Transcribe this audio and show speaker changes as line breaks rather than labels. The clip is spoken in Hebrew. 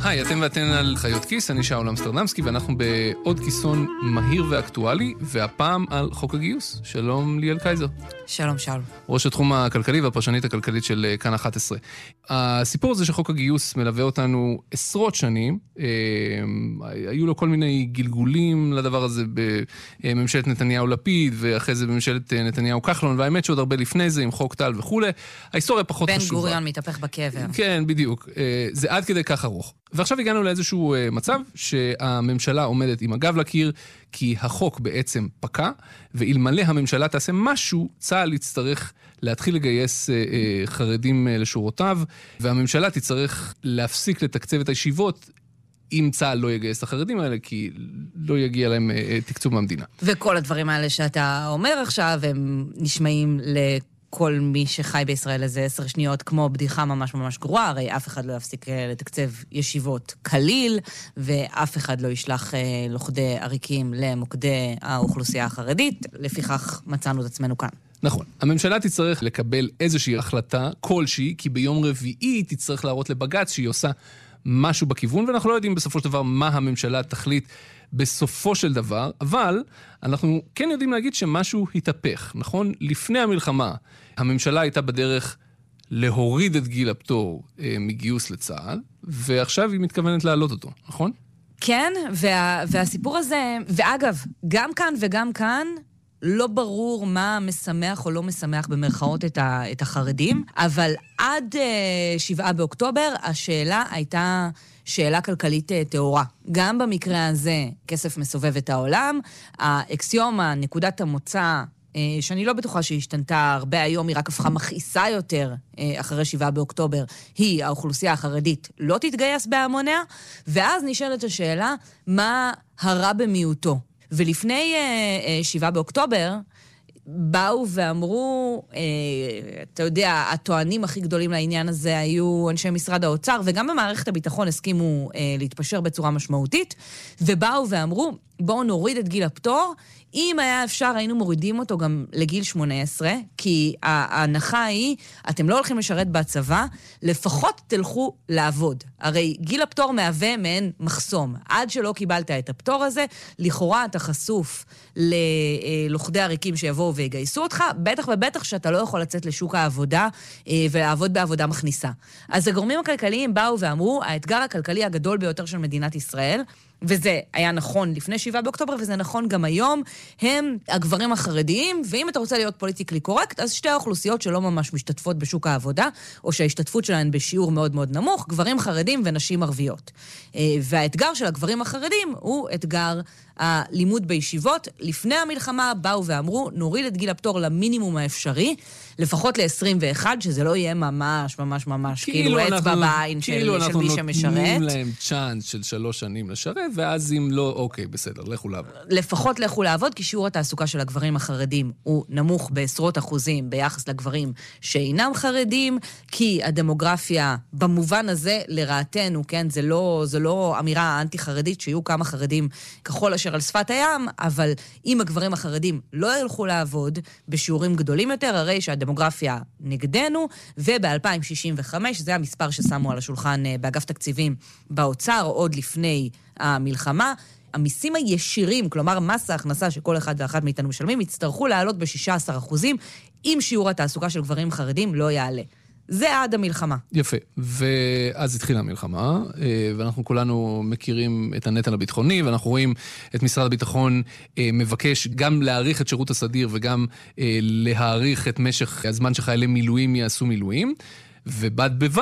היי, אתם ואתן על חיות כיס, אני שאול אמסטרדמסקי, ואנחנו בעוד כיסון מהיר ואקטואלי, והפעם על חוק הגיוס. שלום ליאל קייזר.
שלום, שאול.
ראש התחום הכלכלי והפרשנית הכלכלית של כאן 11. הסיפור הזה שחוק הגיוס מלווה אותנו עשרות שנים, היו לו כל מיני גלגולים לדבר הזה בממשלת נתניהו לפיד, ואחרי זה בממשלת נתניהו כחלון, והאמת שעוד הרבה לפני זה עם חוק טל וכו'. ההיסטוריה פחות חשובה.
בן גוריון מתהפך בקבר.
כן, בדיוק. זה עד כדי כך ארוך. ועכשיו הגענו לאיזשהו מצב שהממשלה עומדת עם הגב לקיר, כי החוק בעצם פקע, ואלמלא הממשלה תעשה משהו, צה"ל יצטרך להתחיל לגייס חרדים לשורותיו, והממשלה תצטרך להפסיק לתקצב את הישיבות, אם צה"ל לא יגייס את החרדים האלה, כי לא יגיע להם תקצוב מהמדינה.
וכל הדברים האלה שאתה אומר עכשיו, הם נשמעים כל מי שחי בישראל איזה 10 שניות, כמו בדיחה ממש ממש גרועה, הרי אף אחד לא יפסיק לתקצב ישיבות כליל, ואף אחד לא ישלח לוכדי עריקים למוקדי האוכלוסייה החרדית, לפיכך מצאנו את עצמנו כאן.
נכון. הממשלה תצטרך לקבל איזושהי החלטה כלשהי, כי ביום רביעי תצטרך להראות לבג"ץ שהיא עושה משהו בכיוון, ואנחנו לא יודעים בסופו של דבר מה הממשלה תחליט בסופו של דבר, אבל אנחנו כן יודעים להגיד שמשהו התהפך, נכון? לפני המלחמה, הממשלה הייתה בדרך להוריד את גיל הפטור מגיוס לצה"ל, ועכשיו היא מתכוונת להעלות אותו, נכון?
כן, והסיפור הזה, ואגב, גם כאן וגם כאן, לא ברור מה משמח או לא משמח במרכאות את החרדים, אבל עד 7 באוקטובר השאלה הייתה שאלה כלכלית תאורה. גם במקרה הזה כסף מסובב את העולם, האקסיומה, נקודת המוצא, שאני לא בטוחה שהשתנתה הרבה היום, היא רק הפכה מכעיסה יותר אחרי 7 באוקטובר, היא האוכלוסייה החרדית לא תתגייס בהמוניה, ואז נשאלת השאלה מה הרע במיעוטו. ולפני 7 באוקטובר, באו ואמרו, אתה יודע, הטוענים הכי גדולים לעניין הזה היו אנשי משרד האוצר, וגם במערכת הביטחון הסכימו להתפשר בצורה משמעותית, ובאו ואמרו, בואו נוריד את גיל הפטור, אם היה אפשר, היינו מורידים אותו גם לגיל 18, כי ההנחה היא, אתם לא הולכים לשרת בצבא, לפחות תלכו לעבוד. הרי גיל הפטור מהווה מעין מחסום. עד שלא קיבלת את הפטור הזה, לכאורה אתה חשוף ללוכדי עריקים שיבואו ויגייסו אותך, בטח ובטח שאתה לא יכול לצאת לשוק העבודה ולעבוד בעבודה מכניסה. אז הגורמים הכלכליים באו ואמרו, האתגר הכלכלי הגדול ביותר של מדינת ישראל, וזה היה נכון לפני 7 באוקטובר, וזה נכון גם היום, הם הגברים החרדיים, ואם אתה רוצה להיות פוליטיקלי קורקט, אז שתי האוכלוסיות שלא ממש משתתפות בשוק העבודה, או שההשתתפות שלהן בשיעור מאוד מאוד נמוך, גברים חרדים ונשים ערביות. והאתגר של הגברים החרדים הוא אתגר הלימוד בישיבות. לפני המלחמה באו ואמרו, נוריד את גיל הפטור למינימום האפשרי, לפחות ל-21, שזה לא יהיה ממש ממש ממש, כאילו אצבע בעין של מי שמשרת.
כאילו אנחנו נותנים להם צ'אנס של 3 שנים לשרת, ואז אם לא, אוקיי, בסדר, לכו לעבוד.
לפחות לכו לעבוד, כי שיעור התעסוקה של הגברים החרדים הוא נמוך בעשרות אחוזים ביחס לגברים שאינם חרדים, כי הדמוגרפיה במובן הזה לרעתנו, כן, זה לא אמירה אנטי-חרדית, שיהיו כמה חרדים ככל אשר על שפת הים, אבל אם הגברים החרדים לא ילכו לעבוד בשיעורים גדולים יותר, הרי שהדמוגרפיה נגדנו, וב-2065, זה המספר ששמו על השולחן באגף תקציבים באוצר, עוד לפני המלחמה, המיסים הישירים, כלומר מס ההכנסה שכל אחד ואחת מאיתנו משלמים, יצטרכו לעלות ב-16%, אם שיעור התעסוקה של גברים חרדים לא יעלה. זה עד המלחמה.
יפה. ואז התחילה המלחמה, ואנחנו כולנו מכירים את הנטל הביטחוני, ואנחנו רואים את משרד הביטחון מבקש גם להאריך את שירות הסדיר, וגם להאריך את משך הזמן שחיילי מילואים יעשו מילואים, ובד בבד